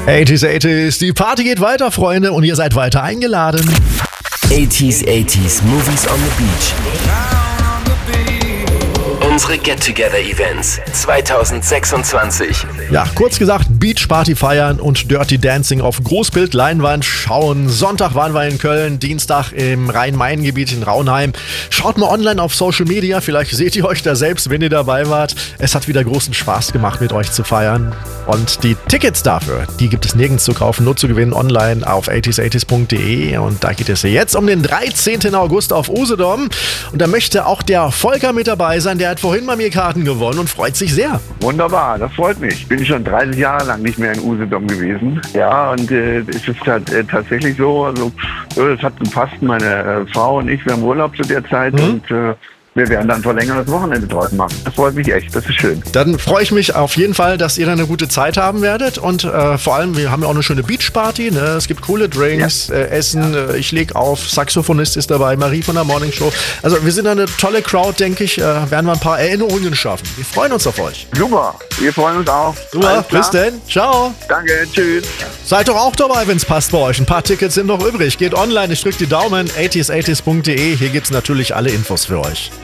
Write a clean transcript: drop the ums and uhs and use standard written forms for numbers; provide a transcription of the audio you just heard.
80s, 80s, die Party geht weiter, Freunde, und ihr seid weiter eingeladen. 80s Movies on the Beach. Unsere Get-Together-Events 2026. Ja, kurz gesagt, Beachparty feiern und Dirty Dancing auf Großbildleinwand schauen. Sonntag waren wir in Köln, Dienstag im Rhein-Main-Gebiet in Raunheim. Schaut mal online auf Social Media, vielleicht seht ihr euch da selbst, wenn ihr dabei wart. Es hat wieder großen Spaß gemacht, mit euch zu feiern. Und die Tickets dafür, die gibt es nirgends zu kaufen, nur zu gewinnen online auf 80s80s.de. Und da geht es jetzt um den 13. August auf Usedom. Und da möchte auch der Volker mit dabei sein, der hat vorhin bei mir Karten gewonnen und freut sich sehr. Wunderbar, das freut mich. Bin schon 30 Jahre lang nicht mehr in Usedom gewesen. Ja, und es ist tatsächlich so, also es hat gepasst, meine Frau und ich, wir haben Urlaub zu der Zeit und wir werden dann verlängertes Wochenende draus machen. Das freut mich echt, das ist schön. Dann freue ich mich auf jeden Fall, dass ihr dann eine gute Zeit haben werdet und vor allem, wir haben ja auch eine schöne Beachparty, ne? Es gibt coole Drinks, Essen, ich leg auf, Saxophonist ist dabei, Marie von der Morning Show. Also wir sind eine tolle Crowd, denke ich, werden wir ein paar Erinnerungen schaffen. Wir freuen uns auf euch. Super, wir freuen uns auch. Super, bis denn, ciao. Danke, tschüss. Seid doch auch dabei, wenn es passt bei euch. Ein paar Tickets sind noch übrig. Geht online, ich drücke die Daumen, 80s80s.de. Hier gibt es natürlich alle Infos für euch.